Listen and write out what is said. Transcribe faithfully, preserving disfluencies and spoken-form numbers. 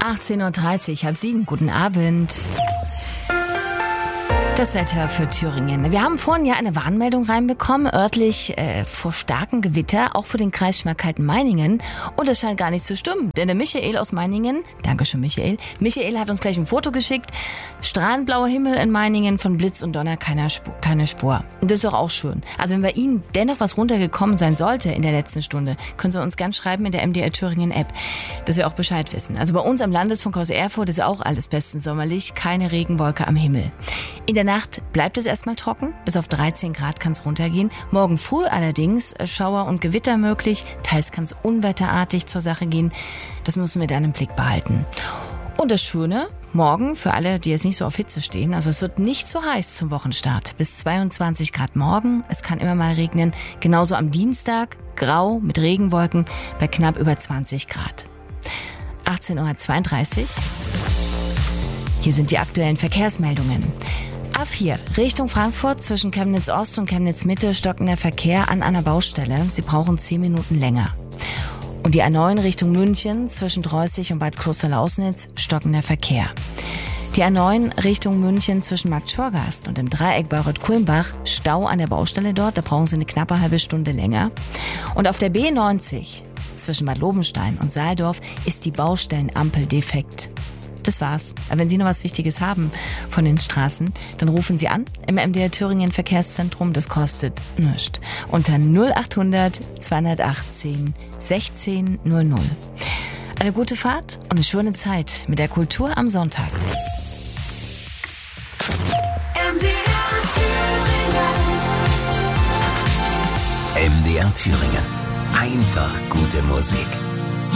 achtzehn Uhr dreißig, halb sieben, guten Abend. Das Wetter für Thüringen. Wir haben vorhin ja eine Warnmeldung reinbekommen, örtlich äh, vor starken Gewitter, auch für den Kreis Schmalkalden-Meiningen. Und das scheint gar nicht zu stimmen, denn der Michael aus Meiningen, Dankeschön Michael, Michael hat uns gleich ein Foto geschickt. Strahlend blauer Himmel in Meiningen, von Blitz und Donner keine Spur. Keine Spur. Und das ist doch auch schön. Also wenn bei Ihnen dennoch was runtergekommen sein sollte in der letzten Stunde, können Sie uns ganz schreiben in der M D R Thüringen App, dass wir auch Bescheid wissen. Also bei uns am Landesfunk aus Erfurt ist auch alles bestens sommerlich, keine Regenwolke am Himmel. In der Nacht bleibt es erstmal trocken, bis auf dreizehn Grad kann es runtergehen. Morgen früh allerdings Schauer und Gewitter möglich, teils kann es unwetterartig zur Sache gehen. Das müssen wir dann im Blick behalten. Und das Schöne, morgen für alle, die jetzt nicht so auf Hitze stehen, also es wird nicht so heiß zum Wochenstart. Bis zweiundzwanzig Grad morgen, es kann immer mal regnen. Genauso am Dienstag, grau mit Regenwolken bei knapp über zwanzig Grad. achtzehn Uhr zweiunddreißig. Hier sind die aktuellen Verkehrsmeldungen. A vier, Richtung Frankfurt zwischen Chemnitz Ost und Chemnitz Mitte stockender Verkehr an einer Baustelle. Sie brauchen zehn Minuten länger. Und die A neun Richtung München zwischen Dreußig und Bad Klosterlausnitz stockender Verkehr. Die A neun Richtung München zwischen Markt Schorgast und dem Dreieck Bayreuth-Kulmbach, Stau an der Baustelle dort, da brauchen Sie eine knappe halbe Stunde länger. Und auf der B neunzig zwischen Bad Lobenstein und Saaldorf ist die Baustellenampel defekt. Das war's. Aber wenn Sie noch was Wichtiges haben von den Straßen, dann rufen Sie an im M D R Thüringen Verkehrszentrum. Das kostet nichts. Unter null achthundert zweihundertachtzehn sechzehn null null. Eine gute Fahrt und eine schöne Zeit mit der Kultur am Sonntag. M D R Thüringen. M D R Thüringen. Einfach gute Musik.